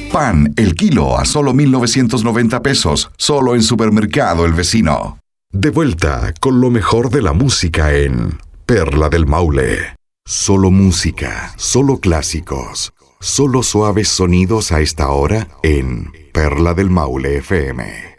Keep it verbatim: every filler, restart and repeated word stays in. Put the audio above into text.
Pan, el kilo a solo mil novecientos noventa pesos, solo en Supermercado El Vecino. De vuelta con lo mejor de la música en Perla del Maule. Solo música, solo clásicos, solo suaves sonidos a esta hora en Perla del Maule F M.